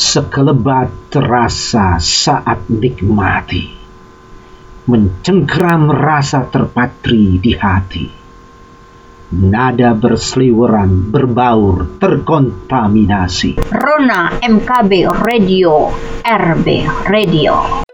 sekelebat terasa saat nikmati, mencengkeram rasa terpatri di hati. Nada berseliweran, berbaur, terkontaminasi. Rona MKB Radio, RB Radio.